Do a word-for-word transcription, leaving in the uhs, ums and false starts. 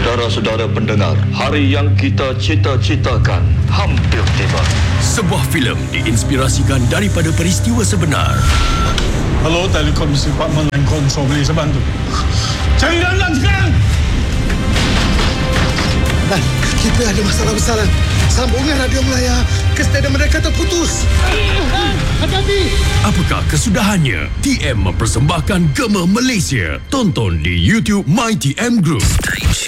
Saudara-saudara pendengar, hari yang kita cita-citakan hampir tiba. Sebuah filem diinspirasikan daripada peristiwa sebenar. Hello, Telekom Department and Control, boleh saya bantu? Cari dalam sekarang! Dan kita ada masalah besar. Sambungan radio Melaya ke stadium mereka terputus. Hati-hati! Apakah kesudahannya? T M mempersembahkan Gema Malaysia. Tonton di YouTube My T M Group.